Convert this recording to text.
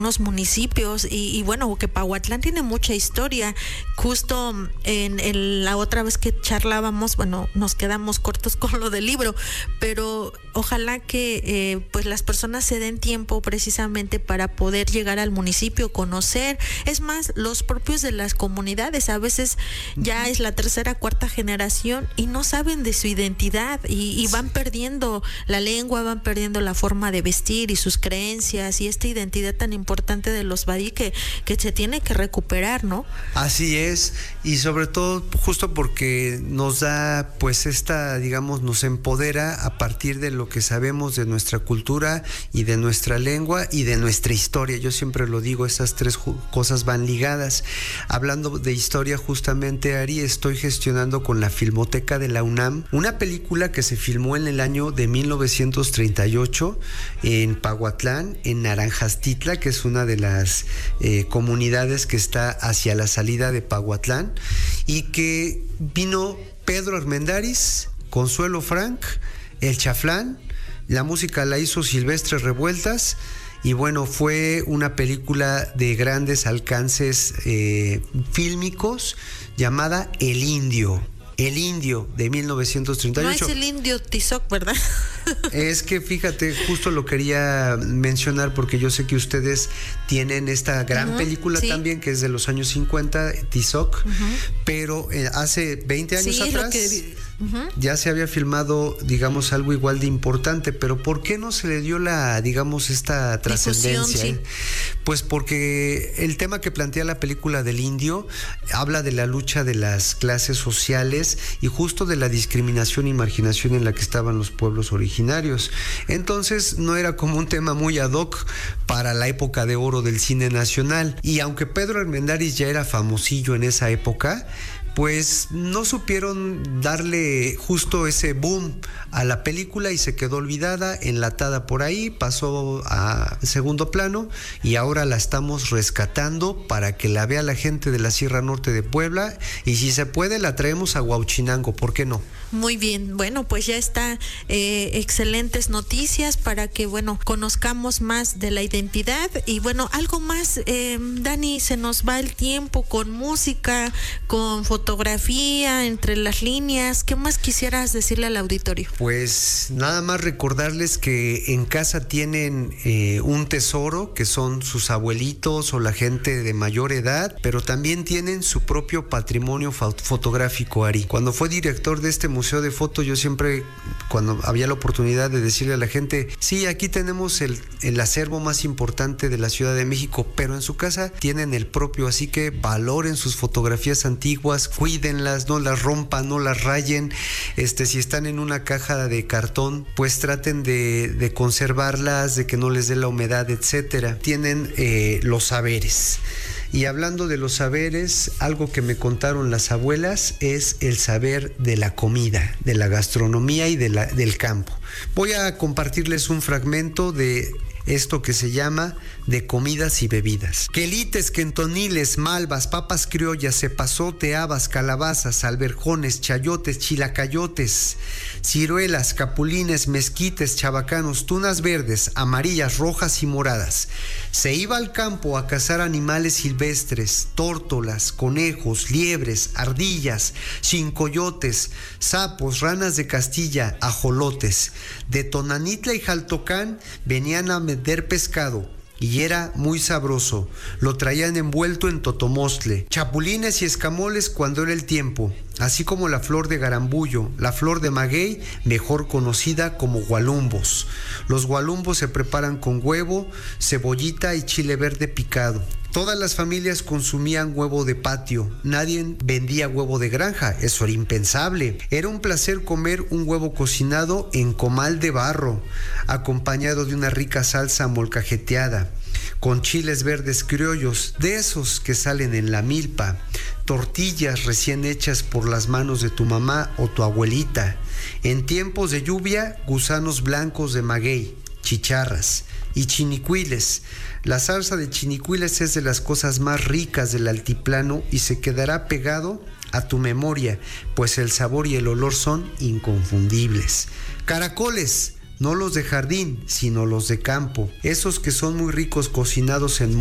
unos municipios y bueno, que Pahuatlán tiene mucha historia. Justo en la otra vez que charlábamos, bueno, nos quedamos cortos con lo del libro, pero ojalá que pues las personas se den tiempo precisamente para poder llegar al municipio, conocer. Es más, los propios de las comunidades a veces ya es la tercera, cuarta generación y no saben de su identidad y van perdiendo la lengua, van perdiendo la forma de vestir y sus creencias y esta identidad tan importante de los badí que se tiene que recuperar, ¿no? Así es, y sobre todo justo porque nos da pues digamos, nos empodera a partir de lo que sabemos de nuestra cultura y de nuestra lengua y de nuestra historia. Yo siempre lo digo, esas tres cosas van ligadas. Hablando de historia, justamente, Ari, estoy gestionando con la Filmoteca de la UNAM una película que se filmó en el año de 1938 en Pahuatlán, en Naranjastitla, que es una de las comunidades que está hacia la salida de Pahuatlán, y que vino Pedro Armendáriz, Consuelo Frank, El Chaflán, la música la hizo Silvestre Revueltas, y bueno, fue una película de grandes alcances fílmicos llamada El Indio. El Indio, de 1938. No es el Indio Tizoc, ¿verdad? Es que fíjate, justo lo quería mencionar porque yo sé que ustedes tienen esta gran película también, que es de los años 50, Tizoc, pero hace 20 años atrás ya se había filmado, digamos, algo igual de importante, pero ¿por qué no se le dio esta trascendencia? Sí. Pues porque el tema que plantea la película del Indio habla de la lucha de las clases sociales y justo de la discriminación y marginación en la que estaban los pueblos originarios. Entonces no era como un tema muy ad hoc para la época de oro del cine nacional. Y aunque Pedro Armendáriz ya era famosillo en esa época, pues no supieron darle justo ese boom a la película y se quedó olvidada, enlatada por ahí, pasó a segundo plano y ahora la estamos rescatando para que la vea la gente de la Sierra Norte de Puebla y si se puede la traemos a Huauchinango, ¿por qué no? Muy bien, bueno, pues ya está, excelentes noticias para que, bueno, conozcamos más de la identidad y bueno, algo más, Dani, se nos va el tiempo con música, con fotografía, entre las líneas. ¿Qué más quisieras decirle al auditorio? Pues nada más recordarles que en casa tienen un tesoro que son sus abuelitos o la gente de mayor edad, pero también tienen su propio patrimonio fotográfico, Ari. Cuando fue director de este museo de foto, yo siempre, cuando había la oportunidad de decirle a la gente, sí, aquí tenemos el acervo más importante de la Ciudad de México, pero en su casa tienen el propio, así que valoren sus fotografías antiguas, cuídenlas, no las rompan, no las rayen, si están en una caja de cartón, pues traten de conservarlas, de que no les dé la humedad, etcétera. Tienen los saberes. Y hablando de los saberes, algo que me contaron las abuelas es el saber de la comida, de la gastronomía y del campo. Voy a compartirles un fragmento de esto que se llama de comidas y bebidas. Quelites, quentoniles, malvas, papas criollas, cepazote, habas, calabazas, alberjones, chayotes, chilacayotes, ciruelas, capulines, mezquites, chabacanos, tunas verdes, amarillas, rojas y moradas. Se iba al campo a cazar animales silvestres, tórtolas, conejos, liebres, ardillas, chincoyotes, sapos, ranas de Castilla, ajolotes. De Tonanitla y Jaltocán venían a meter pescado y era muy sabroso. Lo traían envuelto en totomostle, chapulines y escamoles cuando era el tiempo, así como la flor de garambullo, la flor de maguey, mejor conocida como gualumbos. Los gualumbos se preparan con huevo, cebollita y chile verde picado. Todas las familias consumían huevo de patio, nadie vendía huevo de granja, eso era impensable. Era un placer comer un huevo cocinado en comal de barro, acompañado de una rica salsa molcajeteada, con chiles verdes criollos, de esos que salen en la milpa, tortillas recién hechas por las manos de tu mamá o tu abuelita. En tiempos de lluvia, gusanos blancos de maguey, chicharras y chinicuiles. La salsa de chinicuiles es de las cosas más ricas del altiplano y se quedará pegado a tu memoria, pues el sabor y el olor son inconfundibles. Caracoles, no los de jardín, sino los de campo, esos que son muy ricos cocinados en